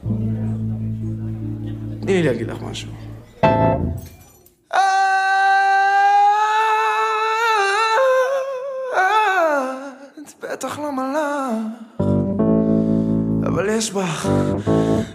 תני לי להגיד לך משהו. את בטח לא מלאך, אבל יש בך